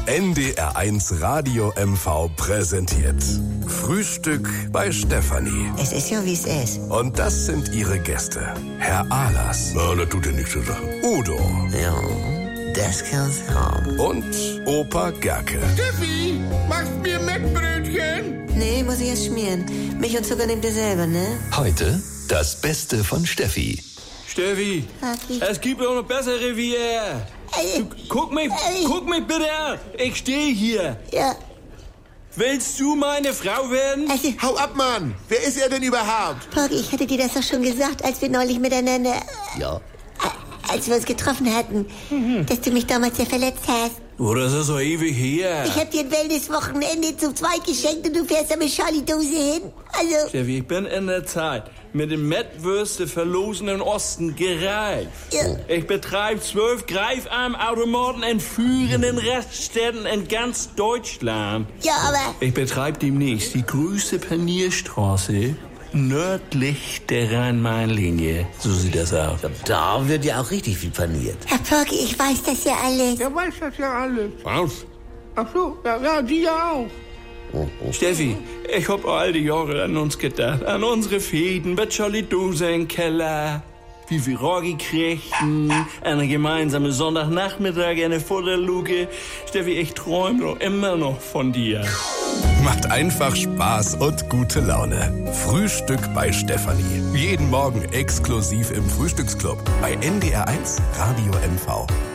NDR1 Radio MV präsentiert Frühstück bei Stefanie. Es ist ja, wie es ist. Und das sind ihre Gäste. Herr Ahlers. Na, das tut ja nichts zur Sache. Udo. Ja, das kann's haben. Und Opa Gerke. Steffi, machst mir Mettbrötchen? Nee, muss ich erst schmieren. Milch und Zucker nehmt ihr selber, ne? Heute das Beste von Steffi. Steffi, Papi. es gibt auch noch bessere wie er. Du, guck mich bitte an. Ich stehe hier. Ja, Willst du meine Frau werden? also, Hau ab, Mann! Wer ist er denn überhaupt? Porky, ich hatte dir das doch schon gesagt, als wir neulich miteinander... Ja. Als wir uns getroffen hatten, dass du mich damals ja verletzt hast. Oh, das ist so ewig her. Ich hab dir ein Wellness-Wochenende zu zweit geschenkt und du fährst da mit Charlie-Dose hin. Also, Steffi, ich bin in der Zeit mit dem Mettwürste verlosenen Osten gereift. Ja. Ich betreibe 12 Greifarmautomaten in führenden Raststätten in ganz Deutschland. ja, aber... Ich betreibe demnächst die größte Panierstraße nördlich der Rhein-Main-Linie. So sieht das aus. Da wird ja auch richtig viel paniert. Herr Porky, ich weiß das ja alles. Er weiß das ja alles. Was? Ach so, ja, die ja auch. Steffi, ich hab all die Jahre an uns gedacht, an unsere Fäden, bei Charlie Dose im Keller, wie wir Roggi kriegten, eine gemeinsame Sonntagnachmittag, eine Futterluke. Steffi, ich träume doch immer noch von dir. Macht einfach Spaß und gute Laune. Frühstück bei Stefanie. Jeden Morgen exklusiv im Frühstücksclub bei NDR1 Radio MV.